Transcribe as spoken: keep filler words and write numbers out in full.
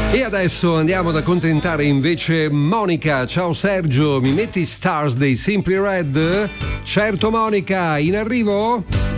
E adesso andiamo ad accontentare invece Monica. Ciao Sergio, mi metti Stars dei Simply Red? Certo Monica, in arrivo?